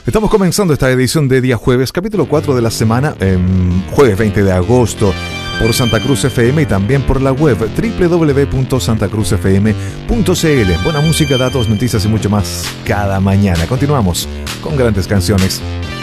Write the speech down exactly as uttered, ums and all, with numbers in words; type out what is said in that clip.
Estamos comenzando esta edición de día jueves, capítulo cuatro de la semana, eh, jueves veinte de agosto, por Santa Cruz F M y también por la web doble u doble u doble u punto santa cruz f m punto c l. Buena música, datos, noticias y mucho más cada mañana. Continuamos con grandes canciones.